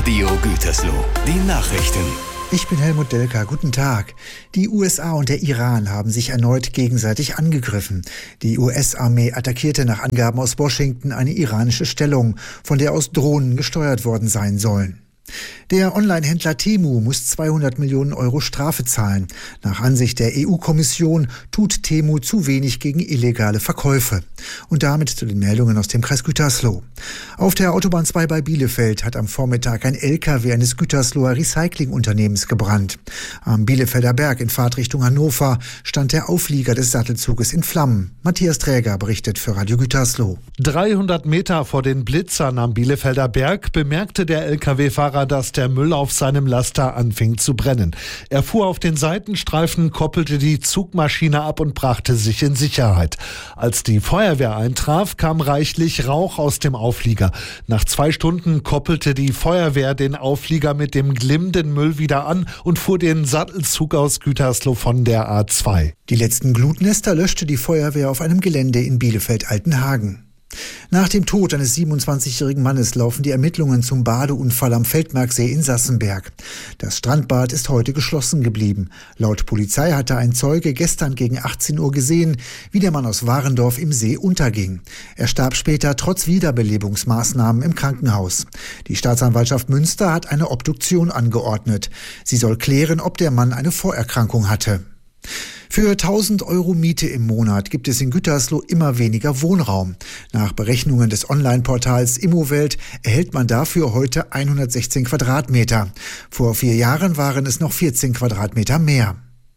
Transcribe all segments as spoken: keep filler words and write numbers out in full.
Radio Gütersloh, die Nachrichten. Ich bin Helmut Delka, guten Tag. Die U S A und der Iran haben sich erneut gegenseitig angegriffen. Die U S-Armee attackierte nach Angaben aus Washington eine iranische Stellung, von der aus Drohnen gesteuert worden sein sollen. Der Online-Händler Temu muss zweihundert Millionen Euro Strafe zahlen. Nach Ansicht der E U-Kommission tut Temu zu wenig gegen illegale Verkäufe. Und damit zu den Meldungen aus dem Kreis Gütersloh. Auf der Autobahn zwei bei Bielefeld hat am Vormittag ein L K W eines Gütersloher Recyclingunternehmens gebrannt. Am Bielefelder Berg in Fahrtrichtung Hannover stand der Auflieger des Sattelzuges in Flammen. Matthias Träger berichtet für Radio Gütersloh. dreihundert Meter vor den Blitzern am Bielefelder Berg bemerkte der L K W-Fahrer, dass der Müll auf seinem Laster anfing zu brennen. Er fuhr auf den Seitenstreifen, koppelte die Zugmaschine ab und brachte sich in Sicherheit. Als die Feuerwehr eintraf, kam reichlich Rauch aus dem Auflieger. Nach zwei Stunden koppelte die Feuerwehr den Auflieger mit dem glimmenden Müll wieder an und fuhr den Sattelzug aus Gütersloh von der A zwei. Die letzten Glutnester löschte die Feuerwehr auf einem Gelände in Bielefeld-Altenhagen. Nach dem Tod eines siebenundzwanzigjährigen Mannes laufen die Ermittlungen zum Badeunfall am Feldmarksee in Sassenberg. Das Strandbad ist heute geschlossen geblieben. Laut Polizei hatte ein Zeuge gestern gegen achtzehn Uhr gesehen, wie der Mann aus Warendorf im See unterging. Er starb später trotz Wiederbelebungsmaßnahmen im Krankenhaus. Die Staatsanwaltschaft Münster hat eine Obduktion angeordnet. Sie soll klären, ob der Mann eine Vorerkrankung hatte. Für tausend Euro Miete im Monat gibt es in Gütersloh immer weniger Wohnraum. Nach Berechnungen des Online-Portals Immowelt erhält man dafür heute hundertsechzehn Quadratmeter. Vor vier Jahren waren es noch vierzehn Quadratmeter mehr.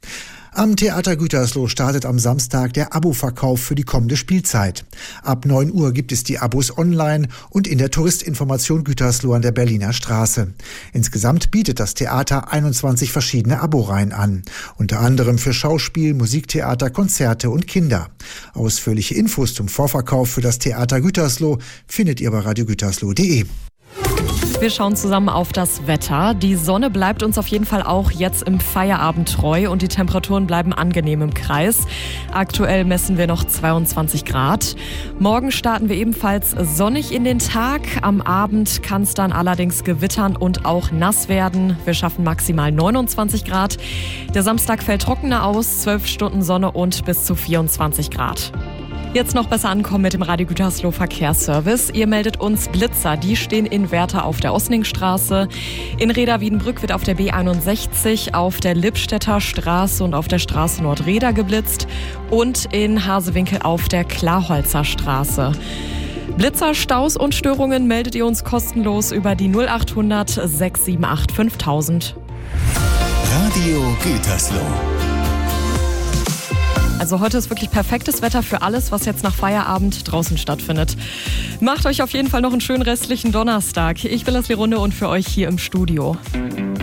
Am Theater Gütersloh startet am Samstag der Abo-Verkauf für die kommende Spielzeit. Ab neun Uhr gibt es die Abos online und in der Touristinformation Gütersloh an der Berliner Straße. Insgesamt bietet das Theater einundzwanzig verschiedene Aboreihen an. Unter anderem für Schauspiel, Musiktheater, Konzerte und Kinder. Ausführliche Infos zum Vorverkauf für das Theater Gütersloh findet ihr bei radio gütersloh punkt de. Wir schauen zusammen auf das Wetter. Die Sonne bleibt uns auf jeden Fall auch jetzt im Feierabend treu und die Temperaturen bleiben angenehm im Kreis. Aktuell messen wir noch zweiundzwanzig Grad. Morgen starten wir ebenfalls sonnig in den Tag. Am Abend kann es dann allerdings gewittern und auch nass werden. Wir schaffen maximal neunundzwanzig Grad. Der Samstag fällt trockener aus, zwölf Stunden Sonne und bis zu vierundzwanzig Grad. Jetzt noch besser ankommen mit dem Radio Gütersloh Verkehrsservice. Ihr meldet uns Blitzer, die stehen in Werther auf der Osningstraße. In Reda-Wiedenbrück wird auf der B einundsechzig, auf der Lippstädter Straße und auf der Straße Nordreda geblitzt und in Hasewinkel auf der Klarholzer Straße. Blitzer, Staus und Störungen meldet ihr uns kostenlos über die null achthundert sechs sieben acht fünftausend. Radio Gütersloh. Also heute ist wirklich perfektes Wetter für alles, was jetzt nach Feierabend draußen stattfindet. Macht euch auf jeden Fall noch einen schönen restlichen Donnerstag. Ich bin Leslie Runde und für euch hier im Studio.